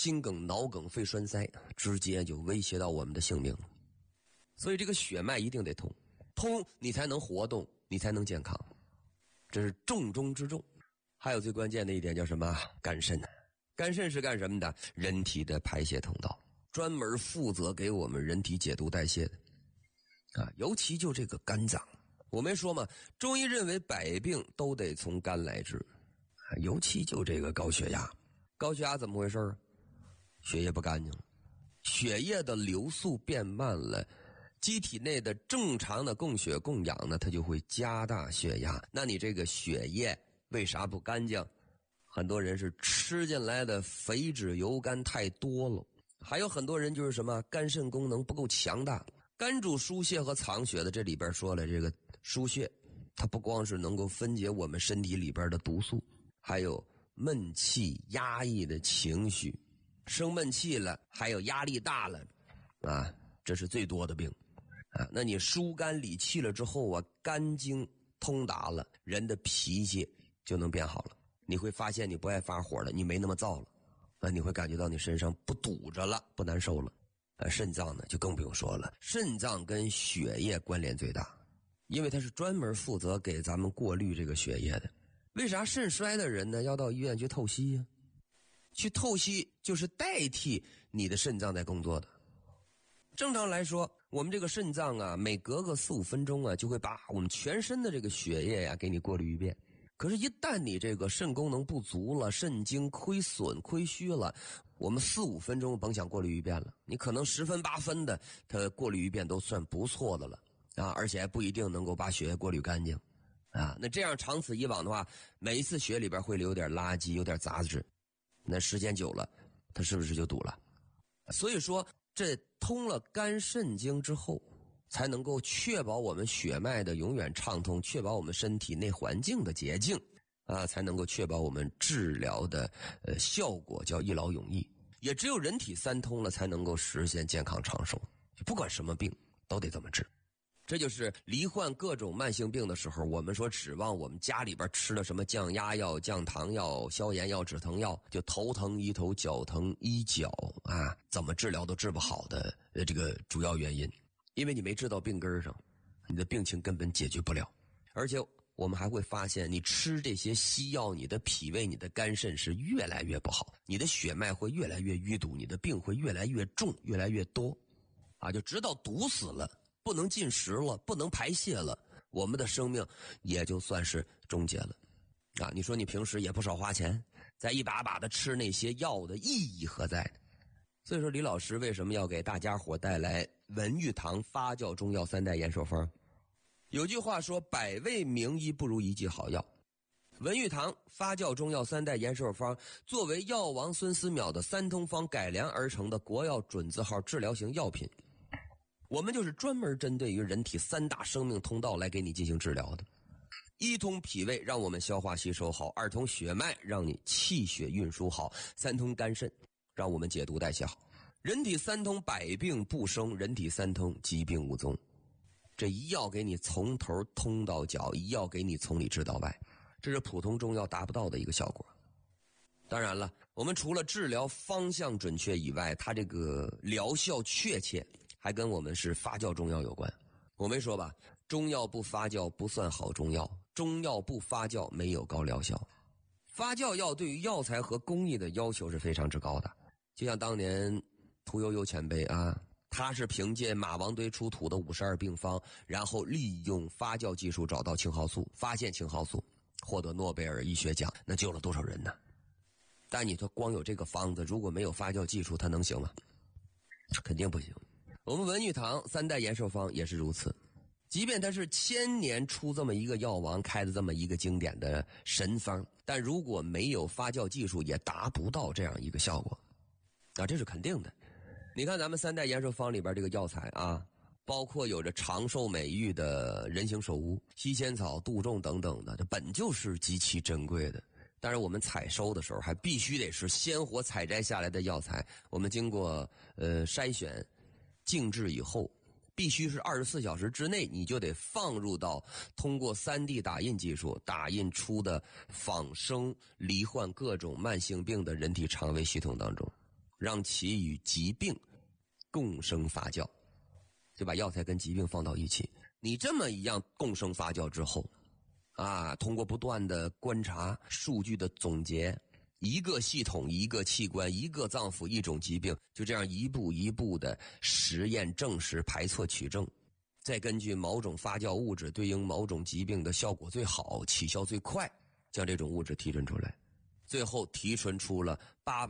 心梗、脑梗、肺栓塞，直接就威胁到我们的性命了。所以这个血脉一定得通，通你才能活动，你才能健康，这是重中之重。还有最关键的一点叫什么？肝肾。肝肾是干什么的？人体的排泄通道，专门负责给我们人体解毒代谢的尤其就这个肝脏，我没说嘛，中医认为百病都得从肝来治尤其就这个高血压。高血压怎么回事？血液不干净了，血液的流速变慢了，机体内的正常的供血供氧呢，它就会加大血压。那你这个血液为啥不干净？很多人是吃进来的肥脂油甘太多了，还有很多人就是什么肝肾功能不够强大。肝主输血和藏血的，这里边说了，这个输血它不光是能够分解我们身体里边的毒素，还有闷气压抑的情绪，生闷气了，还有压力大了这是最多的病那你疏肝理气了之后肝经通达了，人的脾气就能变好了。你会发现你不爱发火了，你没那么燥了你会感觉到你身上不堵着了，不难受了肾脏呢就更不用说了，肾脏跟血液关联最大，因为它是专门负责给咱们过滤这个血液的。为啥肾衰的人呢要到医院去透析啊？去透析就是代替你的肾脏在工作的。正常来说，我们这个肾脏每隔个4-5分钟就会把我们全身的这个血液给你过滤一遍。可是一旦你这个肾功能不足了，肾精亏损亏虚了，我们4-5分钟甭想过滤一遍了，你可能10分8分的它过滤一遍都算不错的了而且还不一定能够把血液过滤干净那这样长此以往的话，每一次血里边会留点垃圾有点杂质，那时间久了它是不是就堵了？所以说这通了肝肾经之后，才能够确保我们血脉的永远畅通，确保我们身体内环境的洁净才能够确保我们治疗的效果叫一劳永逸。也只有人体三通了，才能够实现健康长寿。不管什么病都得这么治。这就是罹患各种慢性病的时候，我们说指望我们家里边吃了什么降压药、降糖药、消炎药、止疼药，就头疼医头，脚疼医脚怎么治疗都治不好的这个主要原因。因为你没治到病根上，你的病情根本解决不了。而且我们还会发现，你吃这些西药，你的脾胃、你的肝肾是越来越不好，你的血脉会越来越淤堵，你的病会越来越重，越来越多就直到堵死了，不能进食了，不能排泄了，我们的生命也就算是终结了你说你平时也不少花钱，再一把把的吃那些药的意义何在？所以说李老师为什么要给大家伙带来文玉堂发酵中药3代延寿方？有句话说百味名医不如一剂好药。文玉堂发酵中药3代延寿方作为药王孙思邈的三通方改良而成的国药准字号治疗型药品，我们就是专门针对于人体3大生命通道来给你进行治疗的。1通脾胃，让我们消化吸收好；2通血脉，让你气血运输好；3通肝肾，让我们解毒代谢好。人体3通，百病不生；人体3通，疾病无踪。这一药给你从头通到脚，一药给你从里治到外，这是普通中药达不到的一个效果。当然了，我们除了治疗方向准确以外，它这个疗效确切还跟我们是发酵中药有关。我没说吧，中药不发酵不算好中药，中药不发酵没有高疗效。发酵药对于药材和工艺的要求是非常之高的。就像当年屠呦呦前辈他是凭借马王堆出土的52病方，然后利用发酵技术找到青蒿素，发现青蒿素，获得诺贝尔医学奖，那救了多少人呢？但你说光有这个方子，如果没有发酵技术，它能行吗？肯定不行。我们文玉堂3代延寿方也是如此，即便它是1000年出这么一个药王开的这么一个经典的神方，但如果没有发酵技术，也达不到这样一个效果这是肯定的。你看咱们3代延寿方里边这个药材包括有着长寿美誉的人形首乌、西仙草、杜仲等等的，这本就是极其珍贵的。当然我们采收的时候还必须得是鲜活采摘下来的药材，我们经过筛选静置以后，必须是24小时之内你就得放入到通过3D 打印技术打印出的仿生罹患各种慢性病的人体肠胃系统当中。 让其与疾病共生发酵，就把药材跟疾病放到一起。你这么一样共生发酵之后通过不断的观察数据的总结，一个系统一个器官一个脏腑一种疾病，就这样一步一步的实验证实排错取证，再根据某种发酵物质对应某种疾病的效果最好起效最快，将这种物质提纯出来，最后提纯出了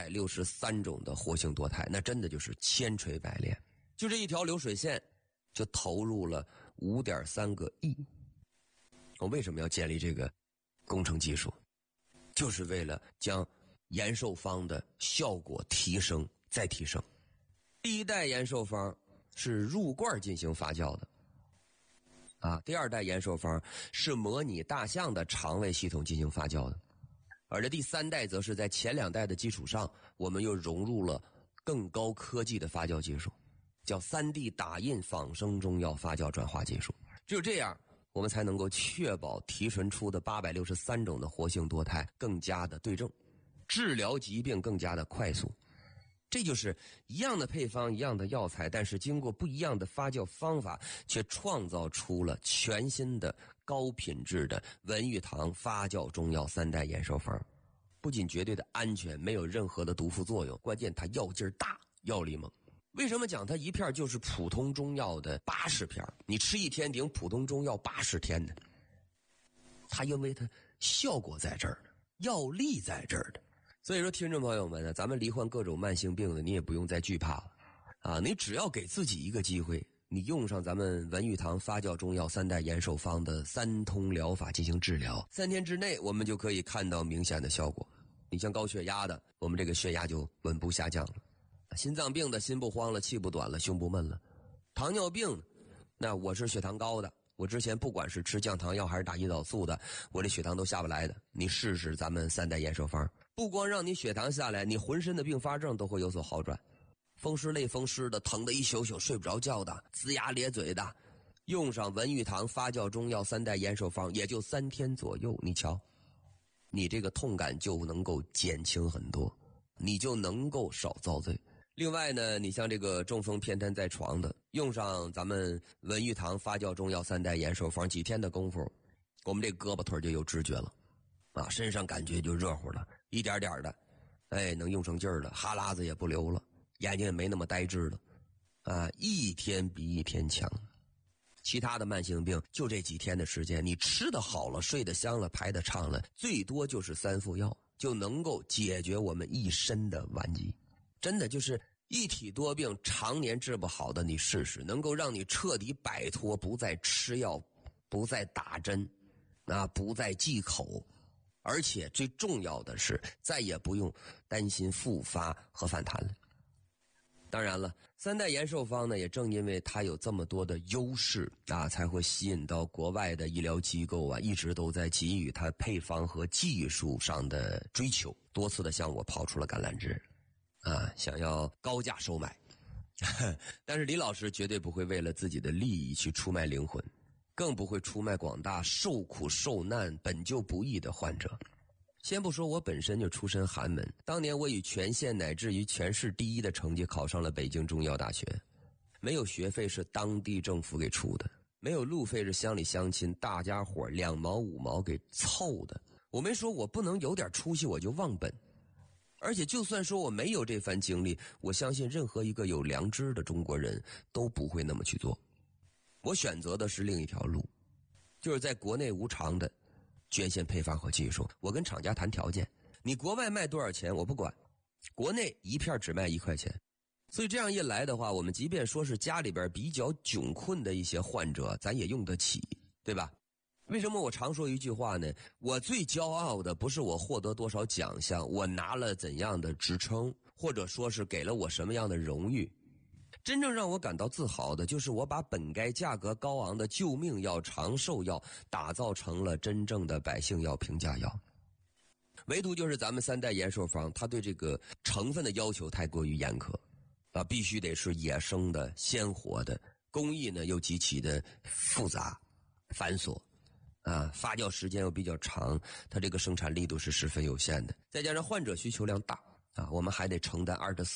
863种的活性多肽，那真的就是千锤百炼。就这一条流水线就投入了5.3个亿。我为什么要建立这个工程技术？就是为了将延寿方的效果提升再提升。第一代延寿方是入罐进行发酵的第二代延寿方是模拟大象的肠胃系统进行发酵的，而这第三代则是在前2代的基础上，我们又融入了更高科技的发酵技术，叫 3D 打印仿生中药发酵转化技术。只有这样，我们才能够确保提纯出的863种的活性多肽更加的对症，治疗疾病更加的快速。这就是一样的配方一样的药材，但是经过不一样的发酵方法，却创造出了全新的高品质的文玉堂发酵中药3代延寿方。不仅绝对的安全，没有任何的毒副作用，关键它药劲儿大，药力猛。为什么讲它一片就是普通中药的80片？你吃1天顶普通中药80天呢？它因为它效果在这儿呢，药力在这儿的。所以说听众朋友们呢，咱们罹患各种慢性病的，你也不用再惧怕了你只要给自己一个机会，你用上咱们文玉堂发酵中药3代延寿方的3通疗法进行治疗，3天之内我们就可以看到明显的效果。你像高血压的，我们这个血压就稳步下降了；心脏病的，心不慌了，气不短了，胸不闷了；糖尿病的，那我是血糖高的，我之前不管是吃降糖药还是打胰岛素的，我这血糖都下不来的，你试试咱们3代延寿方，不光让你血糖下来，你浑身的并发症都会有所好转。风湿类风湿的，疼得一宿宿睡不着觉的，龇牙咧嘴的，用上文玉堂发酵中药3代延寿方，也就3天左右，你瞧，你这个痛感就能够减轻很多，你就能够少遭罪。另外呢，你像这个中风偏瘫在床的，用上咱们文玉堂发酵中药3代延寿方，几天的功夫，我们这胳膊腿就有知觉了身上感觉就热乎了，一点点的能用上劲儿了，哈喇子也不流了，眼睛也没那么呆滞了一天比一天强。其他的慢性病就这几天的时间，你吃得好了，睡得香了，排得畅了，最多就是3副药就能够解决我们一身的顽疾。真的就是一体多病常年治不好的，你试试，能够让你彻底摆脱，不再吃药，不再打针不再忌口，而且最重要的是再也不用担心复发和反弹了。当然了，3代延寿方呢，也正因为它有这么多的优势才会吸引到国外的医疗机构一直都在给予它配方和技术上的追求，多次的向我抛出了橄榄枝想要高价收买但是李老师绝对不会为了自己的利益去出卖灵魂，更不会出卖广大受苦受难本就不易的患者。先不说我本身就出身寒门，当年我以全县乃至于全市第1的成绩考上了北京中药大学，没有学费是当地政府给出的，没有路费是乡里乡亲大家伙2毛5毛给凑的。我没说我不能有点出息我就忘本，而且就算说我没有这番经历，我相信任何一个有良知的中国人都不会那么去做。我选择的是另一条路，就是在国内无偿的捐献配方和技术，我跟厂家谈条件，你国外卖多少钱我不管，国内一片只卖1块钱。所以这样一来的话，我们即便说是家里边比较窘困的一些患者，咱也用得起，对吧？为什么我常说一句话呢？我最骄傲的不是我获得多少奖项，我拿了怎样的职称，或者说是给了我什么样的荣誉，真正让我感到自豪的就是我把本该价格高昂的救命药、长寿药打造成了真正的百姓药、平价药。唯独就是咱们3代延寿方，它对这个成分的要求太过于严苛必须得是野生的、鲜活的，工艺呢又极其的复杂繁琐发酵时间又比较长，它这个生产力度是十分有限的，再加上患者需求量大我们还得承担24